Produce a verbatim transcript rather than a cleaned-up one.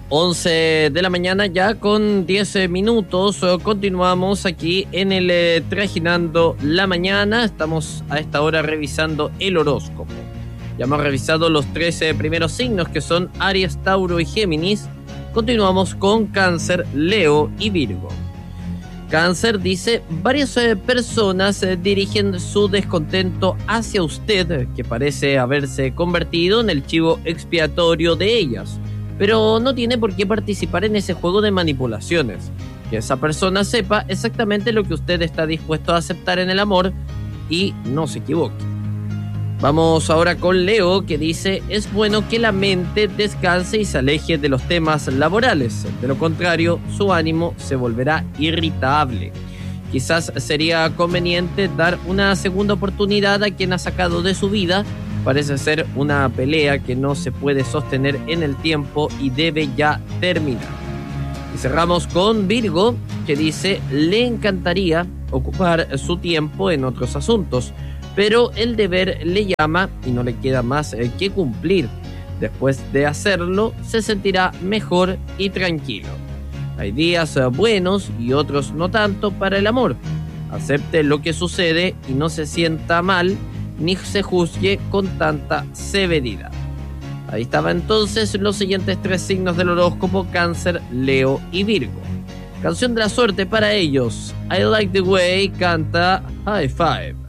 once de la mañana ya con diez minutos. Continuamos aquí en el eh, Trajinando la Mañana. Estamos a esta hora revisando el horóscopo. Ya hemos revisado los trece primeros signos que son Aries, Tauro y Géminis. Continuamos con Cáncer, Leo y Virgo. Cáncer dice: varias eh, personas eh, dirigen su descontento hacia usted, que parece haberse convertido en el chivo expiatorio de ellas. Pero no tiene por qué participar en ese juego de manipulaciones. Que esa persona sepa exactamente lo que usted está dispuesto a aceptar en el amor y no se equivoque. Vamos ahora con Leo, que dice: es bueno que la mente descanse y se aleje de los temas laborales. De lo contrario, su ánimo se volverá irritable. Quizás sería conveniente dar una segunda oportunidad a quien ha sacado de su vida. Parece ser una pelea que no se puede sostener en el tiempo y debe ya terminar. Y cerramos con Virgo, que dice: le encantaría ocupar su tiempo en otros asuntos, pero el deber le llama y no le queda más que cumplir. Después de hacerlo, se sentirá mejor y tranquilo. Hay días buenos y otros no tanto para el amor. Acepte lo que sucede y no se sienta mal, ni se juzgue con tanta severidad. Ahí estaba entonces los siguientes tres signos del horóscopo: Cáncer, Leo y Virgo. Canción de la suerte para ellos. I Like the Way canta High Five.